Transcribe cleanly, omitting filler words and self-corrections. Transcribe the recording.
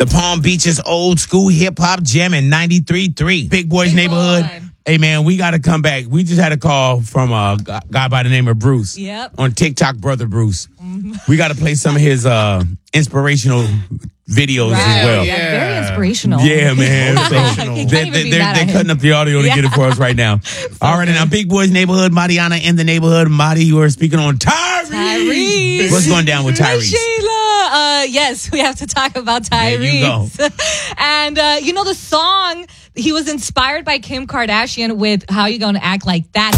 The Palm Beaches old school hip hop jam in 93.3. Big Boys Neighborhood. Hey, man, we got to come back. We just had a call from a guy by the name of Bruce. Yep. On TikTok, Brother Bruce. We got to play some of his inspirational videos as well. Yeah, very inspirational. Yeah, man. They're cutting up the audio to get it for us right now. All right, and now Big Boys Neighborhood, Mariana in the neighborhood. Madi, you are speaking on Tyrese. What's going down with Tyrese? Sheila. Yes, we have to talk about Tyrese. There you go. And the song, he was inspired by Kim Kardashian with How You Gonna Act Like That.